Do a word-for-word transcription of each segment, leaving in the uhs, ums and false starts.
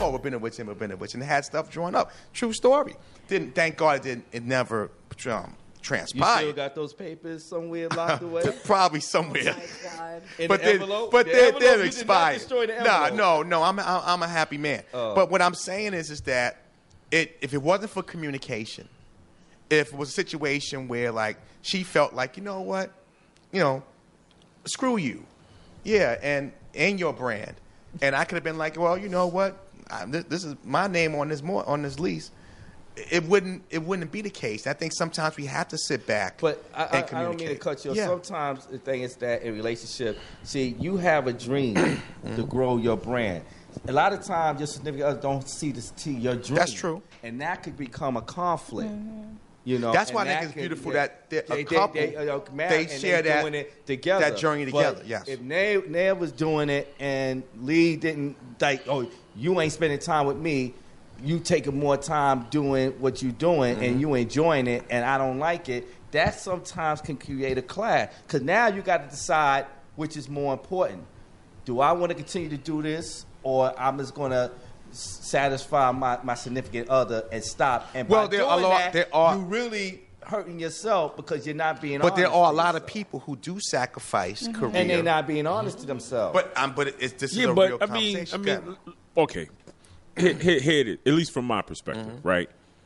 called Rabinowitz and Rabinowitz and had stuff drawn up. True story. Didn't thank God it didn't. It never um, transpired. You still got those papers somewhere locked away? Probably somewhere. Oh my God. In but the then, envelope? but The they're, envelope, they're you did not expired. destroy the Nah, envelope. no, no. I'm a, I'm a happy man. Oh. But what I'm saying is, is that it if it wasn't for communication, if it was a situation where like she felt like, you know what, you know, screw you, yeah, and and your brand, and I could have been like, well, you know what, I, this, this is my name on this more on this lease. It wouldn't. It wouldn't be the case. I think sometimes we have to sit back. But I, and I, communicate. I don't mean to cut you off. Yeah. Sometimes the thing is that in relationship, see, you have a dream to grow your brand. A lot of times, your significant other don't see this to your dream. That's true. And that could become a conflict. You know, That's and why I think that it's could- beautiful yeah. that they're a they, couple, They, they, uh, married they and share they that- doing it together. that journey But together, yes. If Nev, Nev was doing it and Lee didn't, like, oh, you ain't spending time with me, you taking more time doing what you're doing Mm-hmm. and you enjoying it and I don't like it, that sometimes can create a clash. Because now you got to decide which is more important. Do I want to continue to do this or I'm just going to satisfy my, my significant other and stop? And Well, by there doing are a lot- that, there are- you really hurting yourself because you're not being But honest there are a to lot of yourself. people who do sacrifice career, And they're not being honest to themselves. But um, but it's this is Yeah, a but real I mean, I conversation. mean, okay. Here, here, here it is, at least from my perspective, Mm-hmm. right?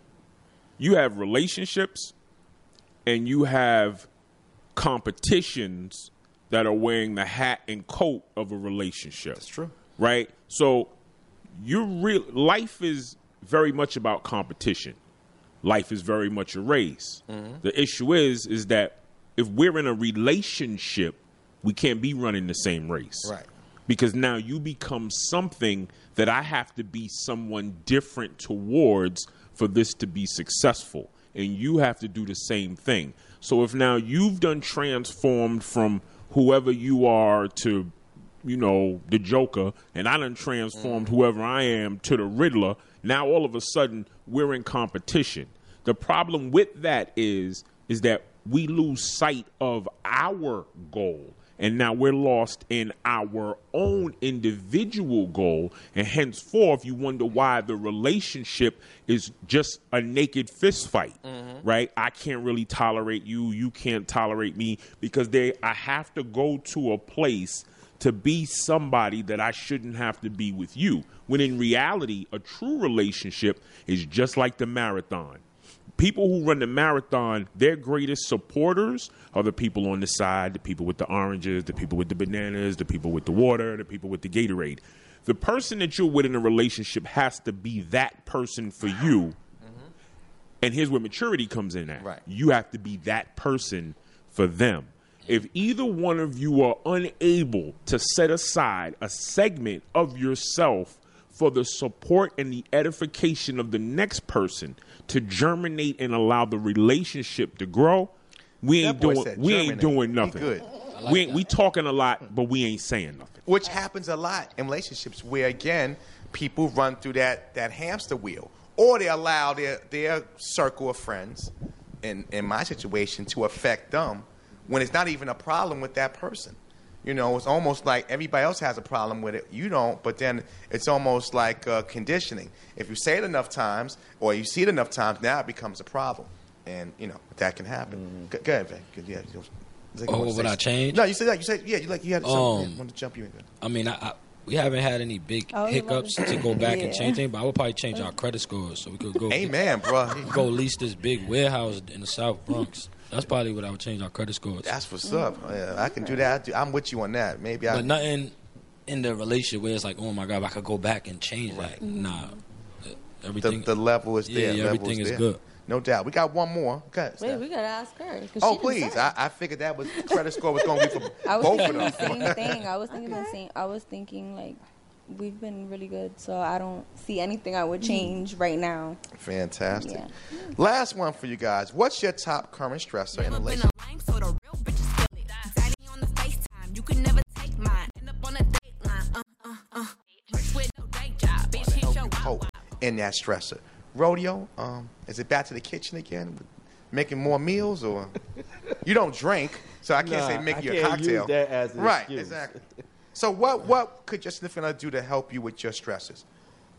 You have relationships and you have competitions that are wearing the hat and coat of a relationship. That's true. Right? So you're real life is very much about competition. Life is very much a race. Mm-hmm. The issue is is that if we're in a relationship, we can't be running the same race. Right. Because now you become something that I have to be someone different towards for this to be successful. And you have to do the same thing. So if now you've done transformed from whoever you are to, you know, the Joker, and I done transformed whoever I am to the Riddler, now all of a sudden we're in competition. The problem with that is, is that we lose sight of our goal. And now we're lost in our own individual goal. And henceforth, you wonder why the relationship is just a naked fist fight, mm-hmm. right? I can't really tolerate you. You can't tolerate me because they, I have to go to a place to be somebody that I shouldn't have to be with you. When in reality, a true relationship is just like the marathon. People who run the marathon, their greatest supporters are the people on the side, the people with the oranges, the people with the bananas, the people with the water, the people with the Gatorade. The person that you're with in a relationship has to be that person for you. Mm-hmm. And here's where maturity comes in at. Right. You have to be that person for them. If either one of you are unable to set aside a segment of yourself for the support and the edification of the next person to germinate and allow the relationship to grow, we ain't That boy doing said we ain't germinate. doing He nothing. good. Like we ain't, we talking a lot, but we ain't saying nothing. Which happens a lot in relationships where, again, people run through that, that hamster wheel. Or they allow their, their circle of friends, in, in my situation, to affect them when it's not even a problem with that person. You know, it's almost like everybody else has a problem with it. You don't, but then it's almost like uh, conditioning. If you say it enough times or you see it enough times, now it becomes a problem. And, you know, that can happen. Mm-hmm. Go, go ahead, Vic. Yeah, you like oh, would I change? No, you said that. You said, yeah, you like you had something. Um, Yeah, wanted to jump you in there. I mean, I, I, we haven't had any big Oh, you love hiccups it. to go back Yeah. and change things, but I would probably change our credit scores so we could go Amen, bro. go lease this big warehouse in the South Bronx. That's probably what I would change our credit scores. That's what's up. Yeah, I can do that. I do, I'm with you on that. Maybe I. But nothing in the relationship where it's like, oh my God, if I could go back and change that. Nah. the, Everything. the level is Yeah, there. yeah, level everything is there. good. No doubt. We got one more. Okay. Wait, Steph. we gotta ask her. 'cause Oh, she didn't please. say. I, I figured that was the credit score was going to be for I was both thinking of the them. same thing. I was thinking the same. I was thinking like we've been really good, so I don't see anything I would change right now. Fantastic. Yeah. Last one for you guys. What's your top current stressor in a relationship? So the real bitches feel it. Daddy on the FaceTime, you can never take mine. End up on a dateline, uh, uh, uh. Rich with no day job, bitch, hit your Cope wow. in that stressor. Rodeo, um, is it back to the kitchen again? Making more meals, or you don't drink, so I can't Nah, say make I you a can't cocktail. use that as an right, excuse. exactly. So what what could your significant other do to help you with your stresses?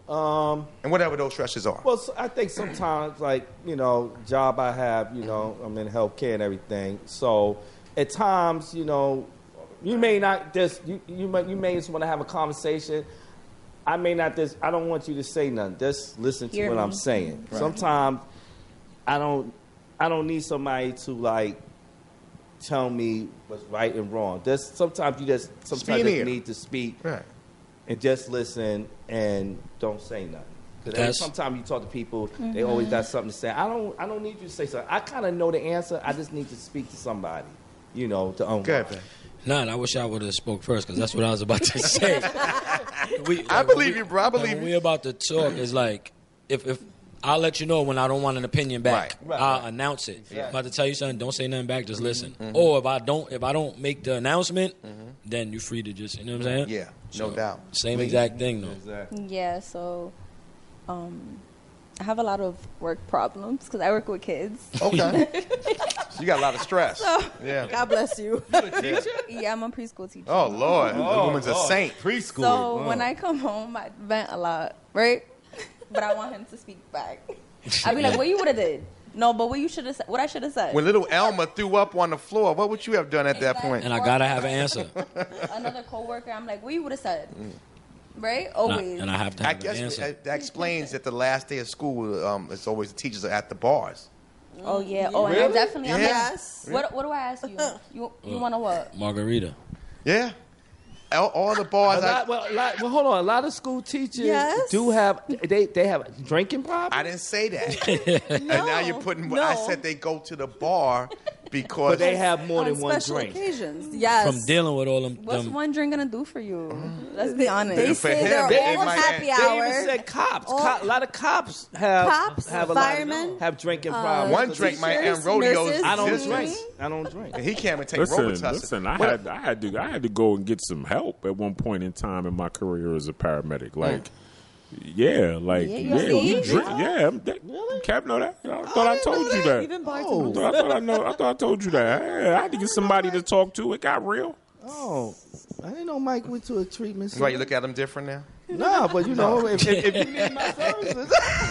Um, and whatever those stresses are. Well, so I think sometimes, like, you know, job I have, you know, I'm in healthcare and everything. So at times, you know, you may not just, you, you, may, you may just want to have a conversation. I may not just, I don't want you to say nothing. Just listen to Hear what me. I'm saying. Right. Sometimes I don't, I don't need somebody to, like, tell me what's right and wrong. There's, sometimes you just, Speak sometimes in you here. need to speak. Right. And just listen and don't say nothing. Because That's- sometimes you talk to people, Mm-hmm. they always got something to say. I don't. I don't need you to say something. I kind of know the answer. I just need to speak to somebody. You know, to own. Good, man. Nah, and I wish I would have spoke first because that's what I was about to say. We, I like, believe we- you, bro. I believe like, when you. we're about to talk, it's like if if I'll let you know when I don't want an opinion back. Right. Right, I'll right. announce it. Yeah. I'm about to tell you something. Don't say nothing back. Just listen. Mm-hmm. Or if I don't, if I don't make the announcement, then you're free to just, you know what I'm saying? Yeah, no doubt. Same exact thing though. Exactly. Yeah, so um, I have a lot of work problems because I work with kids. Okay. So you got a lot of stress. Yeah. God bless you. Yeah, I'm a preschool teacher. Oh Lord, the woman's a saint. Preschool. So when I come home, I vent a lot, right? But I want him to speak back. I'd be like, "What you would have did? No, but what you should have said. What I should have said." When little Elma threw up on the floor, what would you have done at that point? And I gotta have an answer. Another coworker, I'm like, "What you would have said?" Right? And I, Always. and I have to I have an guess answer. that that explains that the last day of school, um, it's always the teachers are at the bars. Oh yeah. Oh, and I Really? definitely. I'm Yes. like, what? What do I ask you? You you want to what? Margarita. Yeah. All, all the bars. A I, lot, well, a lot, well, hold on. A lot of school teachers Yes. do have they they have drinking problems. I didn't say that. And now you're putting. I no. said they go to the bar because but they have more On than one special drink. occasions. Yes. From dealing with all them, What's them one drink gonna do for you? Let's be honest. They For say him, they're they all might- happy They hour. even said cops. All- Co- a lot of cops have Cops, have a firemen, lot have drinking problems. one drink might end teachers, rodeos. nurses. I don't existence. drink. I don't drink. And he can't even take Listen, Robitussin. listen. I What- had I had to I had to go and get some help at one point in time in my career as a paramedic. Like, yeah, like Yeah, yeah, you we see? drink. Yeah, I'm- that, Cap know that. I thought I, told you that. Even I bartenders. thought, I thought I know. I thought I told you that. Yeah, I had to get somebody to talk to. It got real. Oh, I didn't know Mike went to a treatment center. Why you look at him different now? Nah, but you know, if, if, if you need my services,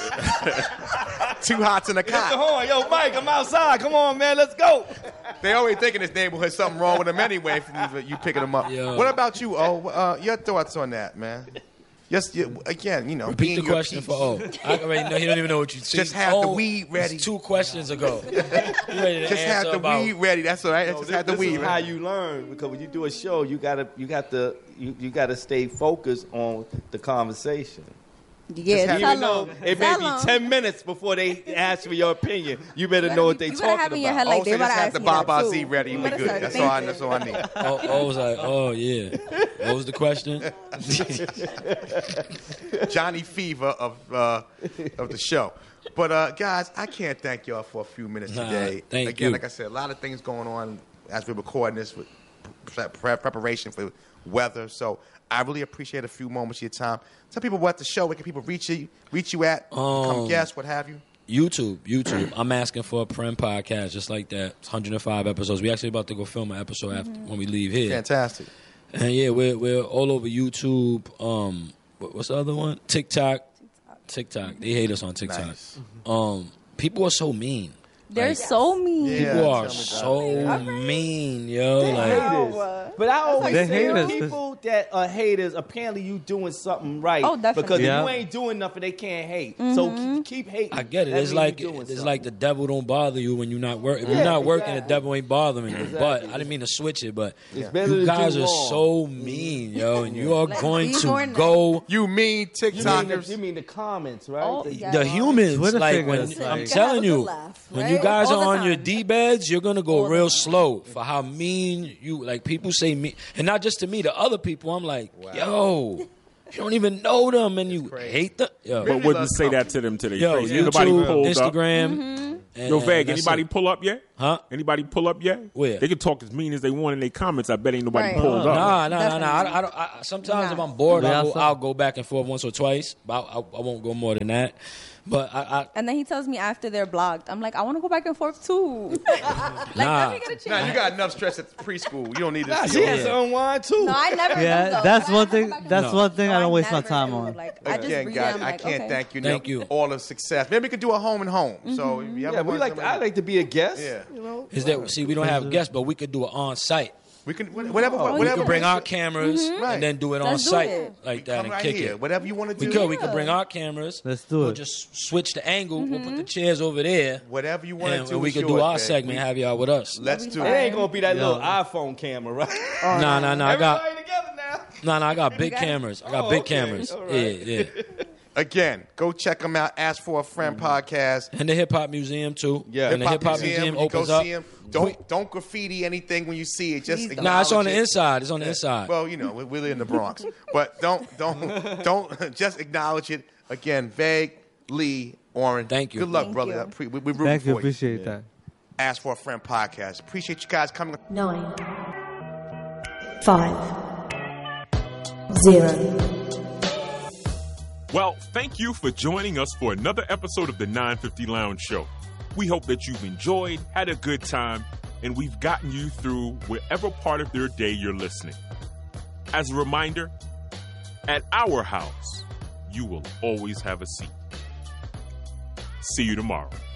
Two hots in a Get the cot. horn. Yo, Mike, I'm outside. Come on, man, let's go. They always think in this neighborhood something wrong with them anyway. From you picking them up. Yo. What about you? Oh, uh, your thoughts on that, man? Yes, you, again, you know, Repeat being the your question peace. for O. I already know he don't even know what you see. Just have the weed ready. Two questions ago. You ready to Just have answer the about weed ready. That's all right. No, Just this, have the this weed. is how Right? you learn, because when you do a show, you gotta you got to you, you gotta stay focused on the conversation. Yeah, have- tell Even though them. it may Tell be them. ten minutes before they ask for your opinion, you better know what they You better have talking in your about. head like Oh, they so about just to have ask the me that Baba too. Z ready. You We better good. start That's all. I, thinking. that's all I need. Oh, oh, was like, oh yeah. What was the question? Johnny Fever of uh, of the show. But uh, guys, I can't thank y'all for a few minutes Nah, today. thank Again, you. like I said, a lot of things going on as we're recording this with pre- pre- preparation for weather. So I really appreciate a few moments of your time. Tell people what the show, where can people reach you, reach you at, come Um, guest, what have you. YouTube, YouTube. I'm asking for a Prem podcast, just like that. It's one hundred five episodes. We actually about to go film an episode after when we leave here. Fantastic. And yeah, we're we're all over YouTube. Um, what- what's the other one? TikTok. TikTok. They hate us on TikTok. Nice. Um, people are so mean. They're Like, so mean. Yeah, people tell are me so mean, yo. Like, Haters. But I always They say hate us. people that are haters, apparently you doing something right. Oh, definitely. Because Yeah. if you ain't doing nothing, they can't hate. So keep, keep hating. I get it. That It's mean like you doing it's something. like the devil don't bother you when you're not working. If Yeah, you're not working, exactly. the devil ain't bothering you. But Exactly. I didn't mean to switch it. But It's better to you guys do are wrong. so mean, yo, and you are Like, going be to more nice. go. You mean You mean, the, TikTokers? you mean the comments, right? Oh, The- yeah. The humans, Twitter like when figures, I'm like- telling Have a you, good laugh, when right? you guys All are the on your time. D beds, you're gonna go All the real time. slow for how mean you. Like people say mean, and not just to me, to other people. I'm like, yo, you don't even know them, and you hate them. Yo, But wouldn't loves say company. that to them to their yo, face. Anybody YouTube, pulled Instagram. up? and- Yo, and Veg, that's anybody it. pull up yet? Huh? Anybody pull up yet? Where? They can talk as mean as they want in their comments. I bet ain't nobody Right. pulled up. Nah, nah, nah, Definitely. nah. I, I don't, I, sometimes Nah. if I'm bored, Yeah, I'll, go, so- I'll go back and forth once or twice. But I, I, I won't go more than that. But I, I And then he tells me after they're blocked. I'm like, I want to go back and forth too. like, Nah. let me get a chance. Nah, you got enough stress at preschool. You don't need to Nah, see she all has that. to unwind too. No, I never. do, Yeah, though. that's I one never thing. go back and That's forth. one thing No, I don't waste my never time do. on. Like, I just Again, read guys, them, I like, can't okay. thank you. Thank no- you. All the success. Maybe we could do a home and home. So if you ever Yeah, we want like. somebody- I like to be a guest. Yeah. You know. is that see, we don't have guests, but we could do it on site. We can whatever. Oh, We whatever. could bring our cameras Right. and then do it on Let's do site it. like that Come and right kick here. it. Whatever you want to do. We could. We could bring our cameras. Let's do We'll it. just switch the angle. We'll put the chairs over there. Whatever you want to And, do. and we is could do yours, our man. segment. Have y'all with us? Let's do It it. ain't gonna be that Yo. little iPhone camera, right? Nah, nah, nah. I got Everybody together now. nah, nah. I got big got it? cameras. I got Oh, big okay. cameras. All Yeah, right. yeah. Again, go check them out. Ask for a friend podcast. And the Hip Hop Museum too. Yeah. And the Hip Hop Museum when you go opens up. see 'em, Don't don't graffiti anything when you see it. Just Please don't. Nah, it's on the acknowledge it. inside. It's on the inside. Well, you know, we- we're in the Bronx, but don't don't don't just acknowledge it. Again, Vague, Lee, Oren. Thank you. Good luck, Thank brother. you. I pre- we, we rooting Thank for you. you. Appreciate that. Ask for a friend podcast. Appreciate you guys coming. Nine, five, zero. Well, thank you for joining us for another episode of the nine fifty Lounge Show. We hope that you've enjoyed, had a good time, and we've gotten you through wherever part of your day you're listening. As a reminder, at our house, you will always have a seat. See you tomorrow.